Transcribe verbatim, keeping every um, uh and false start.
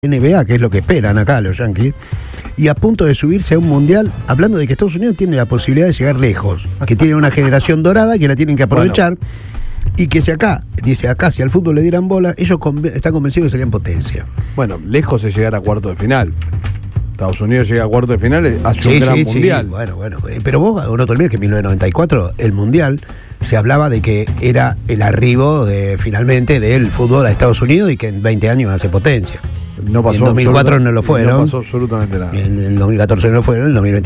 N B A, que es lo que esperan acá los Yankees, y a punto de subirse a un mundial, hablando de que Estados Unidos tiene la posibilidad de llegar lejos, que tiene una generación dorada que la tienen que aprovechar, bueno. Y que si acá, dice acá, si al fútbol le dieran bola, ellos conven- están convencidos que serían potencia. Bueno, lejos es llegar a cuarto de final. Estados Unidos llega a cuarto de final, hace un Sí, gran sí, mundial. sí, bueno, bueno, eh, pero vos no te olvides que en mil novecientos noventa y cuatro el mundial se hablaba de que era el arribo de finalmente del fútbol a Estados Unidos y que en veinte años hace potencia. No pasó. En dos mil cuatro no lo fue, ¿no? No pasó absolutamente nada. En el dos mil catorce no lo fue, en el dos mil veinte